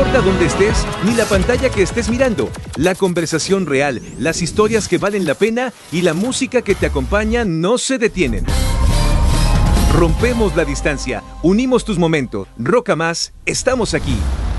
importa dónde estés, ni la pantalla que estés mirando, la conversación real, las historias que valen la pena y la música que te acompaña no se detienen. Rompemos la distancia, unimos tus momentos. Roca Más, estamos aquí.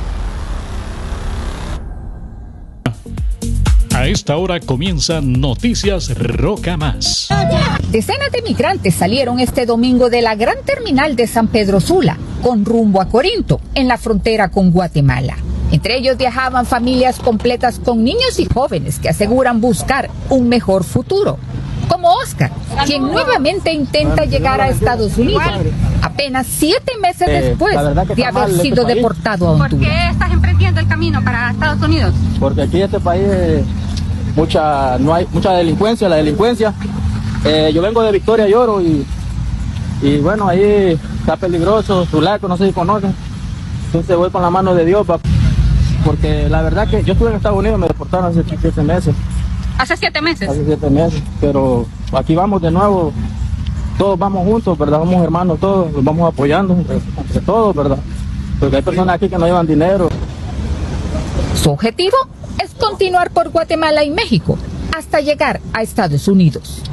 A esta hora comienzan Noticias Roca Más. Decenas de migrantes salieron este domingo de la gran terminal de San Pedro Sula, con rumbo a Corinto, en la frontera con Guatemala. Entre ellos viajaban familias completas con niños y jóvenes que aseguran buscar un mejor futuro. Como Oscar, quien nuevamente intenta llegar a Estados Unidos, apenas 7 meses después de haber sido deportado a Honduras. ¿Por qué estás emprendiendo el camino para Estados Unidos? Porque aquí en este país no hay mucha delincuencia, la delincuencia. Yo vengo de Victoria Lloro y bueno, ahí está peligroso, Sulaco, no sé si conocen. Entonces voy con la mano de Dios, porque la verdad que yo estuve en Estados Unidos, me deportaron hace 7 meses. ¿Hace 7 meses? Hace 7 meses, pero aquí vamos de nuevo, todos vamos juntos, ¿verdad? Somos hermanos todos, nos vamos apoyando entre todos, ¿verdad? Porque hay personas aquí que no llevan dinero. Su objetivo es continuar por Guatemala y México hasta llegar a Estados Unidos.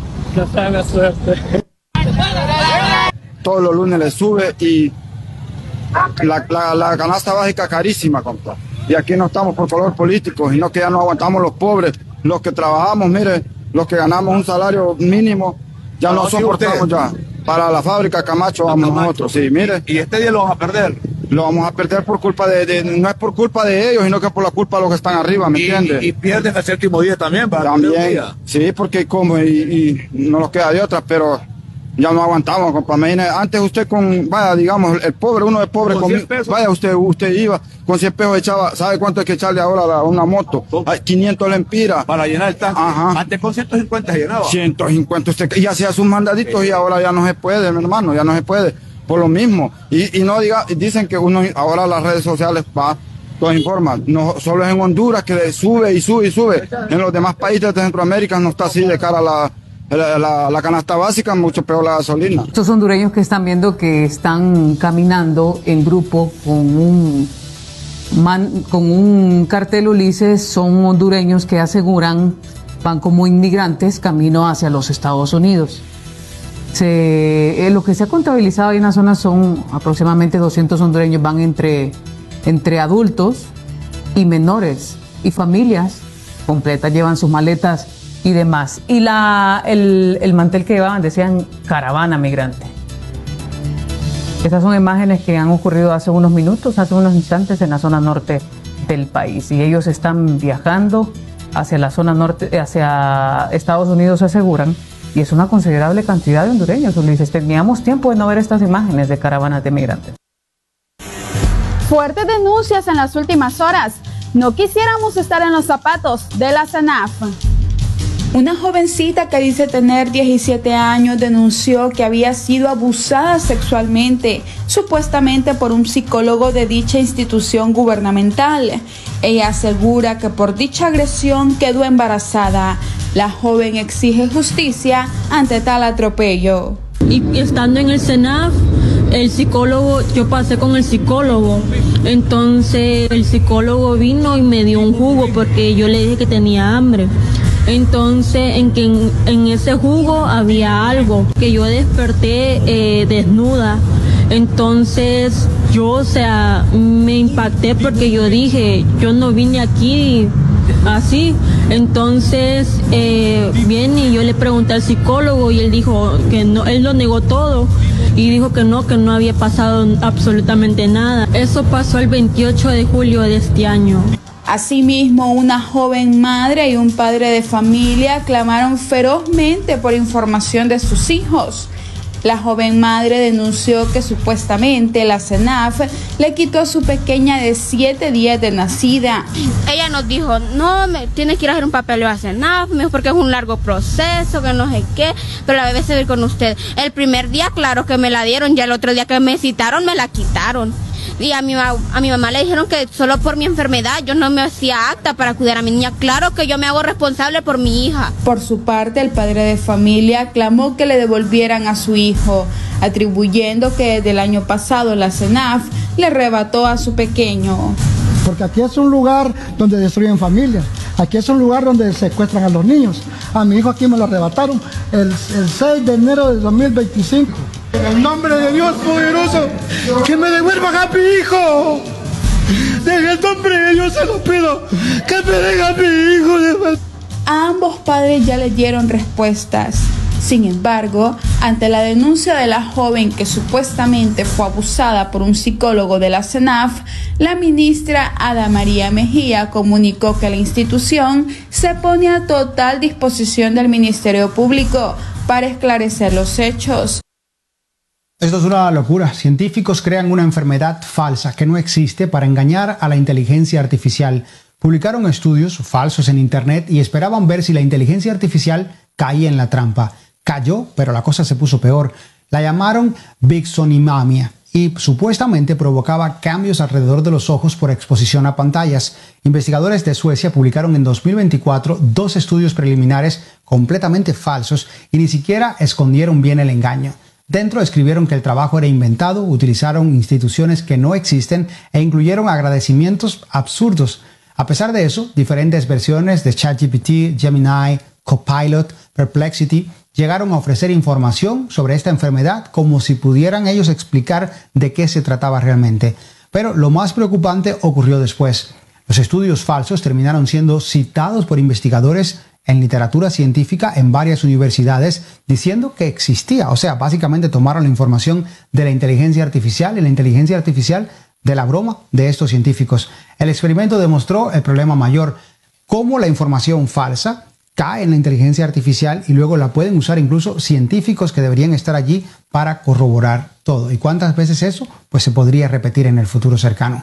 Todos los lunes le sube y la canasta básica carísima, compa. Y aquí no estamos por color político, sino que ya no aguantamos los pobres, los que trabajamos, mire, los que ganamos un salario mínimo, ya no soportamos ya. Para la fábrica Camacho vamos nosotros, sí, mire. ¿Y este día lo vamos a perder? Lo vamos a perder por culpa no es por culpa de ellos, sino que por la culpa de los que están arriba, ¿me entiendes? Y pierden el séptimo día también, ¿verdad? También, sí, porque como, y no nos queda de otra, pero ya no aguantamos, compa. Antes usted digamos, el pobre, uno es pobre, con 100 pesos. Vaya, usted iba, con 100 pesos echaba, ¿sabe cuánto hay que echarle ahora a una moto? 500 lempiras. Para llenar el tanque. Ajá. Antes con 150 se llenaba. 150, usted y hacía sus mandaditos y ahora ya no se puede, mi hermano, ya no se puede. Por lo mismo. Y no dicen que ahora las redes sociales todos informan. No, solo es en Honduras que sube y sube y sube. En los demás países de Centroamérica no está así de cara a la canasta básica, mucho peor la gasolina. Estos hondureños que están viendo que están caminando en grupo con un cartel Ulises son hondureños que aseguran van como inmigrantes camino hacia los Estados Unidos. Lo que se ha contabilizado ahí en la zona son aproximadamente 200 hondureños, van entre adultos y menores y familias completas, llevan sus maletas y demás. Y el mantel que llevaban decían caravana migrante. Estas son imágenes que han ocurrido hace unos minutos, hace unos instantes en la zona norte del país. Y ellos están viajando hacia la zona norte, hacia Estados Unidos, aseguran. Y es una considerable cantidad de hondureños, Ulises. Teníamos tiempo de no ver estas imágenes de caravanas de migrantes. Fuertes denuncias en las últimas horas. No quisiéramos estar en los zapatos de la CENAF. Una jovencita que dice tener 17 años denunció que había sido abusada sexualmente, supuestamente por un psicólogo de dicha institución gubernamental. Ella asegura que por dicha agresión quedó embarazada. La joven exige justicia ante tal atropello. Y estando en el CENAF, el psicólogo, yo pasé con el psicólogo, entonces el psicólogo vino y me dio un jugo porque yo le dije que tenía hambre. Entonces en ese jugo había algo, que yo desperté desnuda. Entonces yo, me impacté porque yo dije, yo no vine aquí así. Entonces viene y yo le pregunté al psicólogo y él dijo que no, él lo negó todo y dijo que no había pasado absolutamente nada. Eso pasó el 28 de julio de este año. Asimismo, una joven madre y un padre de familia clamaron ferozmente por información de sus hijos. La joven madre denunció que supuestamente la CENAF le quitó a su pequeña de 7 días de nacida. Ella nos dijo, no, tienes que ir a hacer un papeleo a CENAF, porque es un largo proceso, que no sé qué, pero la bebé se va a ir con usted. El primer día, claro que me la dieron, ya el otro día que me citaron, me la quitaron. Y a mi mamá le dijeron que solo por mi enfermedad yo no me hacía acta para cuidar a mi niña. Claro que yo me hago responsable por mi hija. Por su parte, el padre de familia clamó que le devolvieran a su hijo, atribuyendo que desde el año pasado la CENAF le arrebató a su pequeño. porque aquí es un lugar donde destruyen familias, aquí es un lugar donde secuestran a los niños. A mi hijo aquí me lo arrebataron el 6 de enero de 2025. En el nombre de Dios poderoso, que me devuelvan a mi hijo. En el nombre de Dios se lo pido, que me den a mi hijo. A ambos padres ya les dieron respuestas. Sin embargo, ante la denuncia de la joven que supuestamente fue abusada por un psicólogo de la CENAF, la ministra Ada María Mejía comunicó que la institución se pone a total disposición del Ministerio Público para esclarecer los hechos. Esto es una locura. Científicos crean una enfermedad falsa que no existe para engañar a la inteligencia artificial. Publicaron estudios falsos en Internet y esperaban ver si la inteligencia artificial caía en la trampa. Cayó, pero la cosa se puso peor. La llamaron vixonimamia y supuestamente provocaba cambios alrededor de los ojos por exposición a pantallas. Investigadores de Suecia publicaron en 2024 2 estudios preliminares completamente falsos y ni siquiera escondieron bien el engaño. Dentro escribieron que el trabajo era inventado, utilizaron instituciones que no existen e incluyeron agradecimientos absurdos. A pesar de eso, diferentes versiones de ChatGPT, Gemini, Copilot, Perplexity llegaron a ofrecer información sobre esta enfermedad como si pudieran ellos explicar de qué se trataba realmente. Pero lo más preocupante ocurrió después. Los estudios falsos terminaron siendo citados por investigadores en literatura científica en varias universidades diciendo que existía. O sea, básicamente tomaron la información de la inteligencia artificial y la inteligencia artificial de la broma de estos científicos. El experimento demostró el problema mayor, cómo la información falsa cae en la inteligencia artificial y luego la pueden usar incluso científicos que deberían estar allí para corroborar todo. ¿Y cuántas veces eso? Pues se podría repetir en el futuro cercano.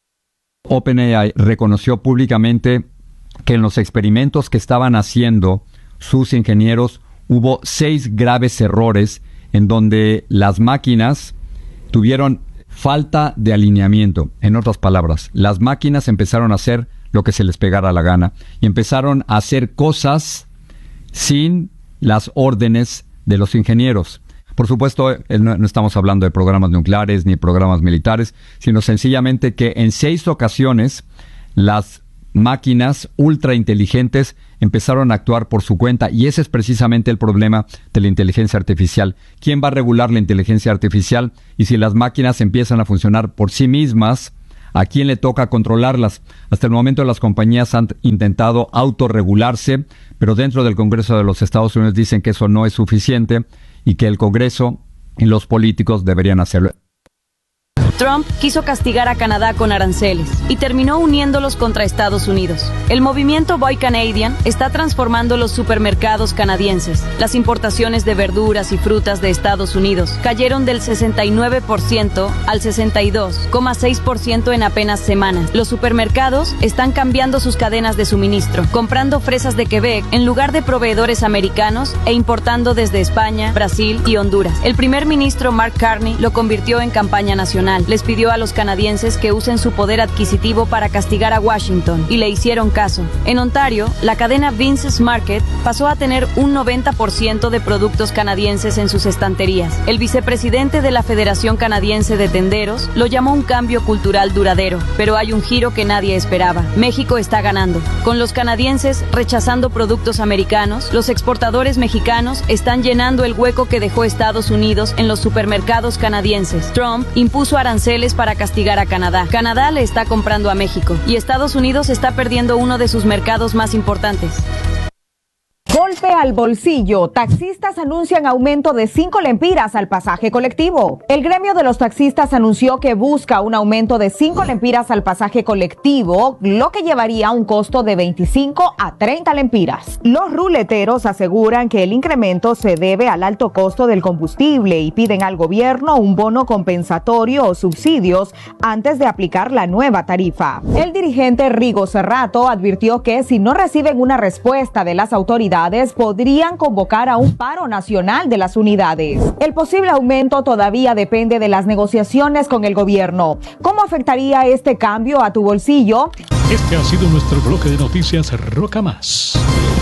OpenAI reconoció públicamente que en los experimentos que estaban haciendo sus ingenieros hubo 6 graves errores en donde las máquinas tuvieron falta de alineamiento. En otras palabras, las máquinas empezaron a hacer lo que se les pegara la gana y empezaron a hacer cosas sin las órdenes de los ingenieros. Por supuesto, no estamos hablando de programas nucleares ni programas militares, sino sencillamente que en 6 ocasiones las máquinas ultra inteligentes empezaron a actuar por su cuenta y ese es precisamente el problema de la inteligencia artificial. ¿Quién va a regular la inteligencia artificial? Y si las máquinas empiezan a funcionar por sí mismas, ¿a quién le toca controlarlas? Hasta el momento las compañías han intentado autorregularse, pero dentro del Congreso de los Estados Unidos dicen que eso no es suficiente y que el Congreso y los políticos deberían hacerlo. Trump quiso castigar a Canadá con aranceles y terminó uniéndolos contra Estados Unidos. El movimiento Buy Canadian está transformando los supermercados canadienses. Las importaciones de verduras y frutas de Estados Unidos cayeron del 69% al 62,6% en apenas semanas. Los supermercados están cambiando sus cadenas de suministro, comprando fresas de Quebec en lugar de proveedores americanos e importando desde España, Brasil y Honduras. El primer ministro Mark Carney lo convirtió en campaña nacional. Les pidió a los canadienses que usen su poder adquisitivo para castigar a Washington y le hicieron caso. En Ontario, la cadena Vince's Market pasó a tener un 90% de productos canadienses en sus estanterías. El vicepresidente de la Federación Canadiense de Tenderos lo llamó un cambio cultural duradero, pero hay un giro que nadie esperaba. México está ganando. Con los canadienses rechazando productos americanos, los exportadores mexicanos están llenando el hueco que dejó Estados Unidos en los supermercados canadienses. Trump impuso aranceles para castigar a Canadá. Canadá le está comprando a México y Estados Unidos está perdiendo uno de sus mercados más importantes. Golpe al bolsillo. Taxistas anuncian aumento de 5 lempiras al pasaje colectivo. El gremio de los taxistas anunció que busca un aumento de 5 lempiras al pasaje colectivo, lo que llevaría a un costo de 25 a 30 lempiras. Los ruleteros aseguran que el incremento se debe al alto costo del combustible y piden al gobierno un bono compensatorio o subsidios antes de aplicar la nueva tarifa. El dirigente Rigo Cerrato advirtió que si no reciben una respuesta de las autoridades, podrían convocar a un paro nacional de las unidades. El posible aumento todavía depende de las negociaciones con el gobierno. ¿Cómo afectaría este cambio a tu bolsillo? Este ha sido nuestro bloque de noticias Roca Más.